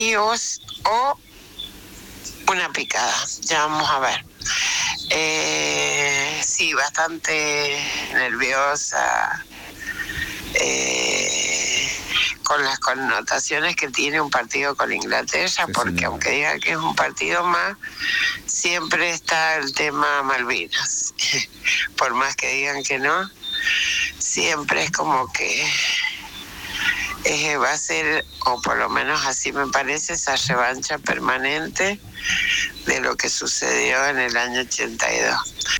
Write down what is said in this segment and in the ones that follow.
o una picada, ya vamos a ver. Sí, bastante nerviosa, con las connotaciones que tiene un partido con Inglaterra, sí, porque señora, aunque diga que es un partido más, siempre está el tema Malvinas. Por más que digan que no, siempre es como que va a ser, o por lo menos así me parece, esa revancha permanente de lo que sucedió en el año 82.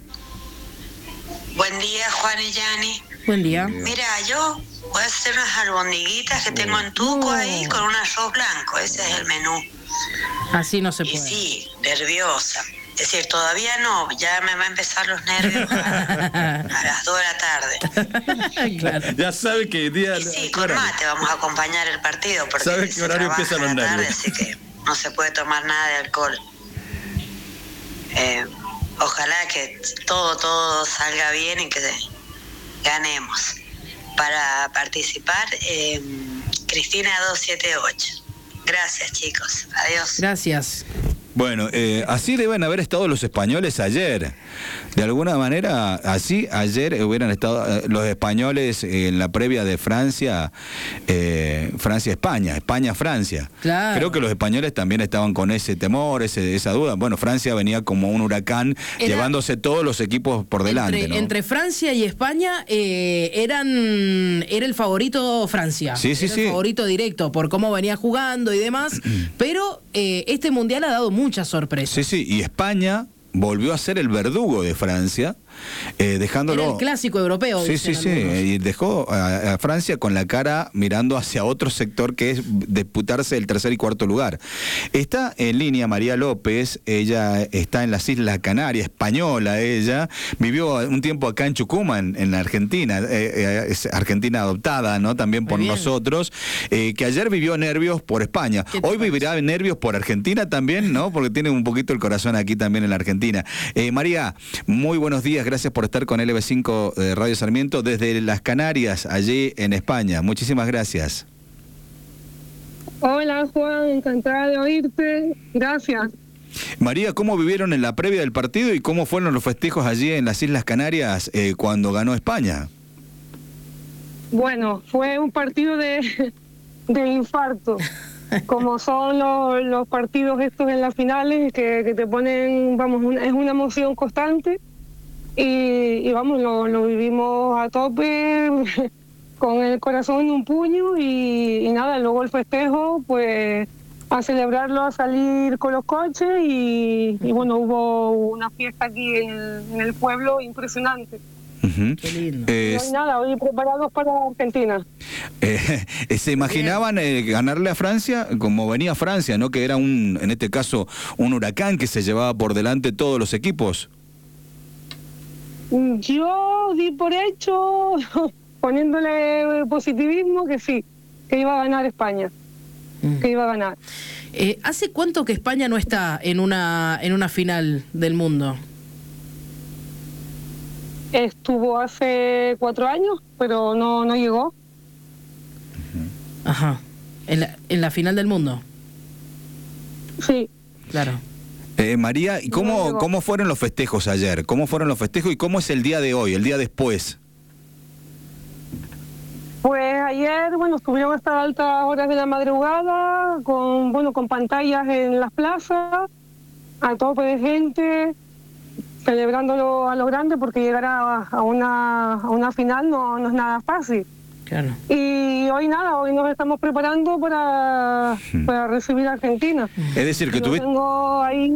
Buen día, Juan y Yani. Buen día. Mira, yo voy a hacer unas albondiguitas que tengo en tuco ahí con un arroz blanco. Ese es el menú. Así no se puede. Y sí, nerviosa. Es decir, todavía no, ya me va a empezar los nervios a las 2 de la tarde. Claro. Ya sabe que día... Y sí, con mate vamos a acompañar el partido. Porque ¿sabe qué horario empiezan los nervios? Tarde, así que no se puede tomar nada de alcohol. Ojalá que todo salga bien y que ganemos. Para participar, Cristina 278. Gracias, chicos. Adiós. Gracias. Bueno, así deben haber estado los españoles ayer. De alguna manera, así ayer hubieran estado los españoles en la previa de Francia, Francia-España, España-Francia. Claro. Creo que los españoles también estaban con ese temor, esa duda. Bueno, Francia venía como un huracán, llevándose todos los equipos por delante, ¿no? Entre Francia y España era el favorito Francia. Sí, sí, era sí. El favorito directo por cómo venía jugando y demás. Pero este mundial ha dado muchas sorpresas. Sí, sí, y España volvió a ser el verdugo de Francia, dejándolo... Era el clásico europeo. Sí, sí, sí, y dejó a Francia con la cara mirando hacia otro sector que es disputarse el tercer y cuarto lugar. Está en línea María López, ella está en las Islas Canarias, española ella, vivió un tiempo acá en Tucumán, en la Argentina, es argentina adoptada, ¿no? También por nosotros, que ayer vivió nervios por España. Hoy vivirá nervios por Argentina también, ¿no? Porque tiene un poquito el corazón aquí también en la Argentina. María, muy buenos días, gracias por estar con LB5 de Radio Sarmiento desde las Canarias, allí en España. Muchísimas gracias. Hola Juan, encantada de oírte, gracias. María, ¿cómo vivieron en la previa del partido y cómo fueron los festejos allí en las Islas Canarias cuando ganó España? Bueno, fue un partido de infarto, como son los partidos estos en las finales que te ponen, vamos, es una emoción constante. Y vamos, lo vivimos a tope, con el corazón en un puño y nada, luego el festejo, pues a celebrarlo, a salir con los coches y bueno, hubo una fiesta aquí en el pueblo impresionante. Qué lindo. No, nada, hoy preparados para Argentina. ¿Se imaginaban ganarle a Francia como venía Francia, no? Que era en este caso, un huracán que se llevaba por delante todos los equipos. Yo di por hecho, poniéndole positivismo, que sí, que iba a ganar España, que iba a ganar. ¿Hace cuánto que España no está en una final del mundo? Estuvo hace 4 años, pero no llegó. Ajá. ¿En la final del mundo? Sí. Claro. María, ¿y cómo fueron los festejos ayer? ¿Cómo fueron los festejos y cómo es el día de hoy, el día después? Pues ayer, bueno, estuvieron hasta altas horas de la madrugada, con pantallas en las plazas, a tope de gente, celebrándolo a lo grande, porque llegar a una final no es nada fácil. Claro. Y hoy nos estamos preparando para recibir a Argentina. Es decir, que tengo ahí...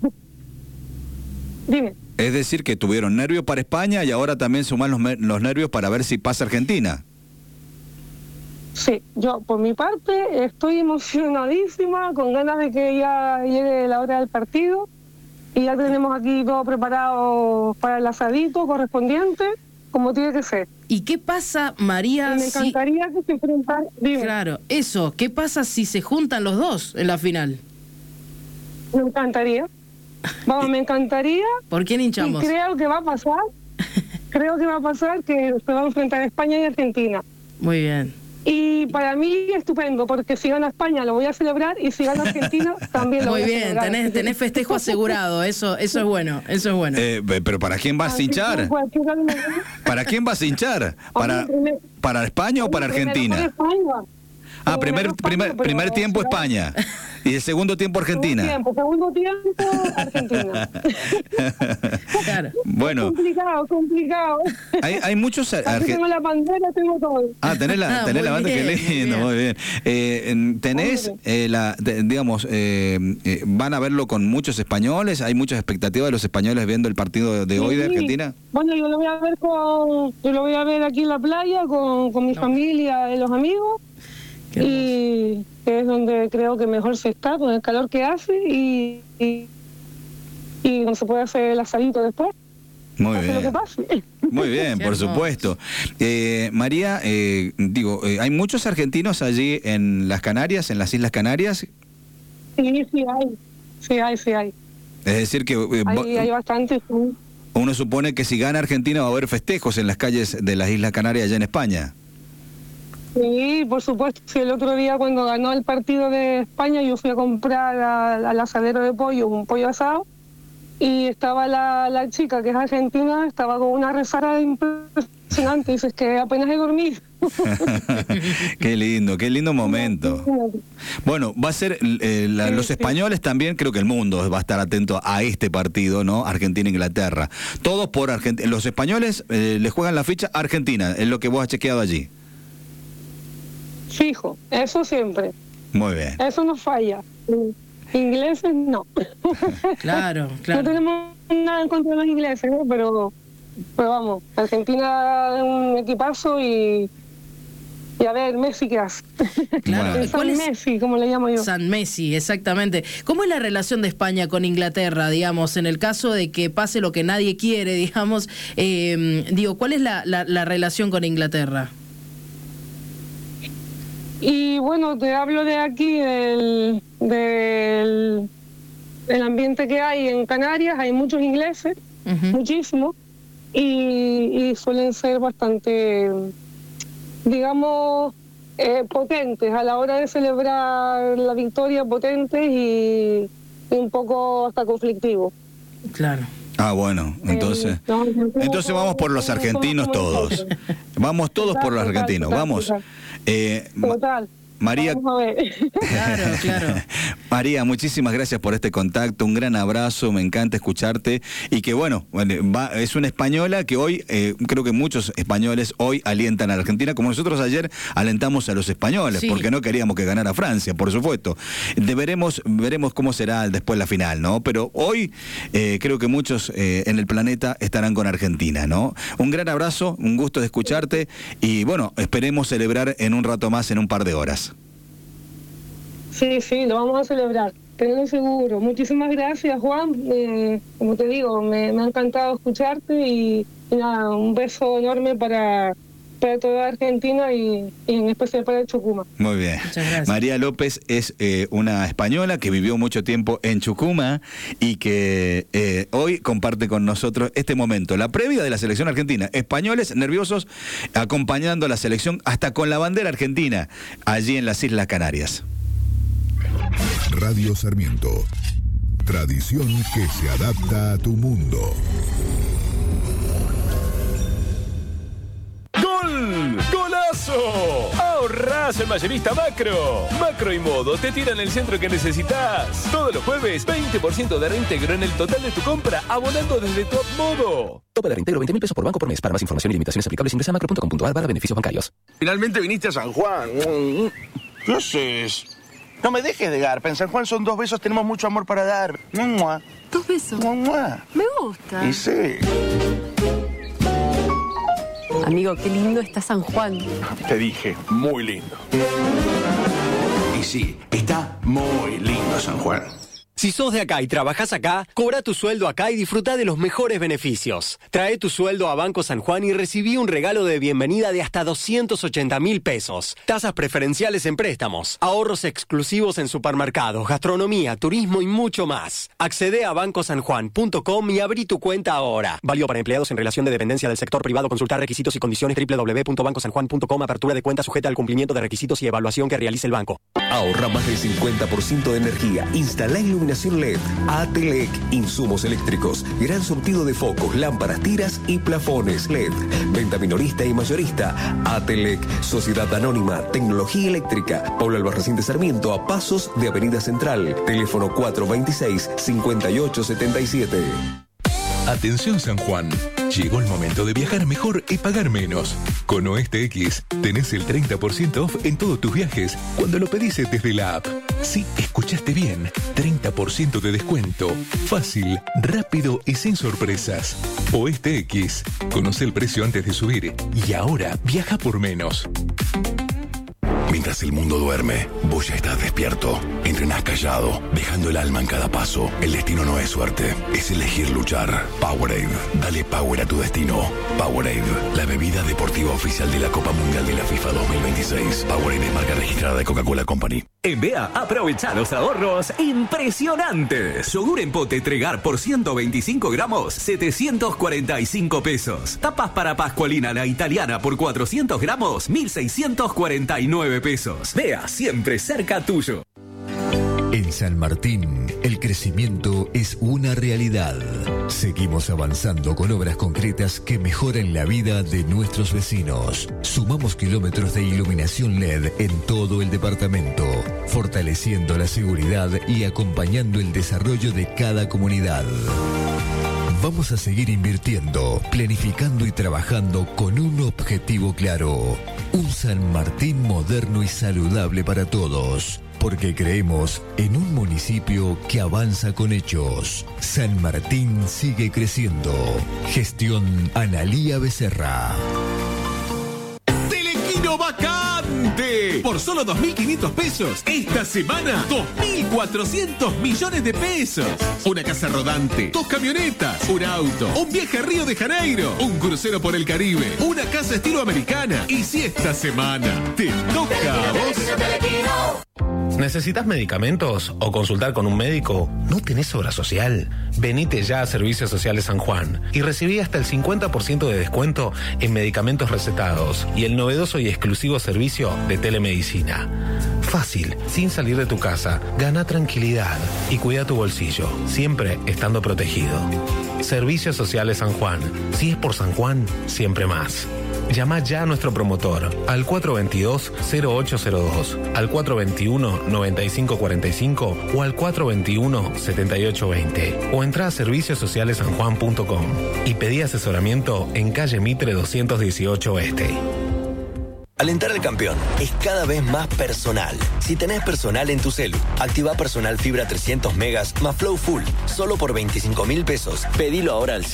Dime. Es decir, que tuvieron nervios para España y ahora también suman los nervios para ver si pasa Argentina. Sí, yo por mi parte estoy emocionadísima, con ganas de que ya llegue la hora del partido y ya tenemos aquí todo preparado para el asadito correspondiente, como tiene que ser. ¿Y qué pasa, María? Me encantaría que se enfrentaran. Claro, eso. ¿Qué pasa si se juntan los dos en la final? Me encantaría. Vamos, me encantaría. ¿Por quién hinchamos? Y creo que va a pasar. Creo que va a pasar que se va a enfrentar España y Argentina. Muy bien. Y para mí estupendo, porque si gana España lo voy a celebrar y si gana Argentina también lo voy a celebrar. Muy bien, tenés festejo asegurado, eso es bueno, eso es bueno. Pero ¿para quién vas a hinchar? ¿Para quién vas a hinchar? ¿Para España o para Argentina? Primer tiempo España y el segundo tiempo Argentina. Segundo tiempo Argentina. Claro. Bueno. Complicado. Hay muchos tengo la bandera, tengo todo. Tenés la bandera, qué lindo, muy bien. Tenés van a verlo con muchos españoles, hay muchas expectativas de los españoles viendo el partido de hoy de Argentina. Bueno, yo lo voy a ver aquí en la playa con mi familia y los amigos. Y que es donde creo que mejor se está con el calor que hace y donde se puede hacer el asadito después. Muy bien. Lo que pase. Muy bien, por supuesto. María, ¿hay muchos argentinos allí en las Canarias, en las Islas Canarias? Sí hay. Es decir que hay bastantes. Uno supone que si gana Argentina va a haber festejos en las calles de las Islas Canarias allá en España. Sí, por supuesto. Sí, el otro día cuando ganó el partido de España yo fui a comprar al asadero de pollo un pollo asado y estaba la chica que es argentina, estaba con una rezara impresionante. Dices que apenas he dormido. Qué lindo momento. Bueno, va a ser los españoles también, creo que el mundo va a estar atento a este partido, ¿no? Argentina-Inglaterra. Todos por Argentina. Los españoles le juegan la ficha a Argentina, es lo que vos has chequeado allí. Fijo, eso siempre. Muy bien. Eso no falla. Ingleses no. Claro. No tenemos nada en contra de los ingleses, ¿no? Pero vamos, Argentina es un equipazo y a ver, Messi, ¿qué hace? Claro. San Messi, como le llamo yo. San Messi, exactamente. ¿Cómo es la relación de España con Inglaterra, digamos, en el caso de que pase lo que nadie quiere, digamos? ¿Cuál es la relación con Inglaterra? Y bueno, te hablo de aquí, del ambiente que hay en Canarias. Hay muchos ingleses, muchísimos, y suelen ser bastante, digamos, potentes a la hora de celebrar la victoria, potentes y un poco hasta conflictivos. Claro. Bueno, entonces vamos por los argentinos todos. Vamos todos por los argentinos, vamos. Total. María, claro. María, muchísimas gracias por este contacto, un gran abrazo, me encanta escucharte y que es una española que hoy, creo que muchos españoles hoy alientan a la Argentina, como nosotros ayer alentamos a los españoles, porque no queríamos que ganara Francia, por supuesto. Veremos cómo será después la final, ¿no? Pero hoy creo que muchos en el planeta estarán con Argentina, ¿no? Un gran abrazo, un gusto de escucharte y esperemos celebrar en un rato más, en un par de horas. Sí, lo vamos a celebrar, tenlo seguro. Muchísimas gracias, Juan. Como te digo, me ha encantado escucharte y nada, un beso enorme para toda Argentina y en especial para el Chucuma. Muy bien. Muchas gracias. María López es una española que vivió mucho tiempo en Chucuma y que hoy comparte con nosotros este momento, la previa de la selección argentina. Españoles nerviosos acompañando a la selección hasta con la bandera argentina allí en las Islas Canarias. Radio Sarmiento. Tradición que se adapta a tu mundo. ¡Gol! ¡Golazo! ¡Ahorrás en Mayorista Macro! Macro y Modo te tiran el centro que necesitas. Todos los jueves, 20% de reintegro en el total de tu compra, abonando desde Top Modo. Tope de reintegro 20.000 pesos por banco por mes. Para más información y limitaciones aplicables ingresa a macro.com.ar/beneficios bancarios. Finalmente viniste a San Juan. ¿Qué haces? No me dejes de garpa. En San Juan son 2 besos, tenemos mucho amor para dar. 2 besos. Me gusta. Y sí. Amigo, qué lindo está San Juan. Te dije, muy lindo. Y sí, está muy lindo San Juan. Si sos de acá y trabajás acá, cobra tu sueldo acá y disfruta de los mejores beneficios. Trae tu sueldo a Banco San Juan y recibí un regalo de bienvenida de hasta 280.000 pesos. Tasas preferenciales en préstamos, ahorros exclusivos en supermercados, gastronomía, turismo y mucho más. Accede a bancosanjuan.com y abrí tu cuenta ahora. Válido para empleados en relación de dependencia del sector privado. Consultar requisitos y condiciones www.bancosanjuan.com. Apertura de cuenta sujeta al cumplimiento de requisitos y evaluación que realice el banco. Ahorra más del 50% de energía. Instala iluminación LED. ATLEC. Insumos eléctricos. Gran surtido de focos, lámparas, tiras y plafones LED. Venta minorista y mayorista. ATLEC. Sociedad Anónima. Tecnología Eléctrica. Pablo Albarracín de Sarmiento, a pasos de Avenida Central. Teléfono 426-5877. Atención San Juan, llegó el momento de viajar mejor y pagar menos. Con Oeste X tenés el 30% off en todos tus viajes cuando lo pedís desde la app. Sí, escuchaste bien, 30% de descuento. Fácil, rápido y sin sorpresas. Oeste X, conoce el precio antes de subir y ahora viaja por menos. Mientras el mundo duerme, vos ya estás despierto. Entrenás callado, dejando el alma en cada paso. El destino no es suerte, es elegir luchar. Powerade, dale power a tu destino. Powerade, la bebida deportiva oficial de la Copa Mundial de la FIFA 2026. Powerade es marca registrada de Coca-Cola Company. En Bea, aprovecha los ahorros impresionantes. Yogur en pote Tregar por 125 gramos, 745 pesos. Tapas para Pascualina la italiana por 400 gramos, 1.649 pesos. Bea, siempre cerca tuyo. En San Martín, el crecimiento es una realidad. Seguimos avanzando con obras concretas que mejoran la vida de nuestros vecinos. Sumamos kilómetros de iluminación LED en todo el departamento, fortaleciendo la seguridad y acompañando el desarrollo de cada comunidad. Vamos a seguir invirtiendo, planificando y trabajando con un objetivo claro. Un San Martín moderno y saludable para todos. Porque creemos en un municipio que avanza con hechos. San Martín sigue creciendo. Gestión Analía Becerra. ¡Telequino vacante! Por solo 2.500 pesos, esta semana, 2.400 millones de pesos. Una casa rodante, 2 camionetas, un auto, un viaje a Río de Janeiro, un crucero por el Caribe, una casa estilo americana. Y si esta semana te toca a vos... ¿Necesitas medicamentos o consultar con un médico? ¿No tenés obra social? Venite ya a Servicios Sociales San Juan y recibí hasta el 50% de descuento en medicamentos recetados y el novedoso y exclusivo servicio de telemedicina. Fácil, sin salir de tu casa, gana tranquilidad y cuida tu bolsillo, siempre estando protegido. Servicios Sociales San Juan. Si es por San Juan, siempre más. Llama ya a nuestro promotor al 422-0802, al 421-9545 o al 421-7820. O entra a serviciosocialesanjuan.com y pedí asesoramiento en calle Mitre 218 Oeste. Alentar al campeón es cada vez más personal. Si tenés personal en tu celu, activa personal fibra 300 megas más Flow Full, solo por 25.000 pesos. Pedilo ahora al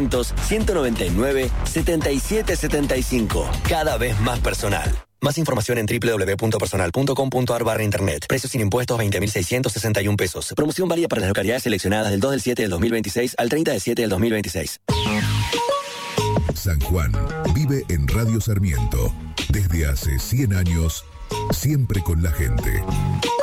0800-199-7775. Cada vez más personal. Más información en www.personal.com.ar/internet. Precios sin impuestos 20.661 pesos. Promoción válida para las localidades seleccionadas del 2/7/2026 al 30/7/2026. San Juan vive en Radio Sarmiento. Desde hace 100 años, siempre con la gente.